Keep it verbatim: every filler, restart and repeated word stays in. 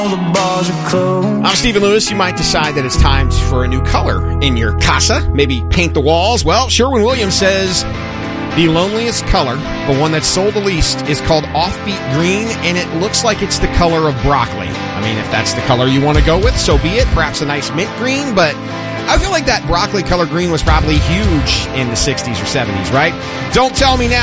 I'm Stephen Lewis. You might decide that it's time for a new color in your casa. Maybe paint the walls. Well, Sherwin-Williams says the loneliest color, the one that's sold the least, is called Offbeat Green, and it looks like it's the color of broccoli. I mean, if that's the color you want to go with, so be it. Perhaps a nice mint green, but I feel like that broccoli color green was probably huge in the sixties or seventies, right? Don't tell me now.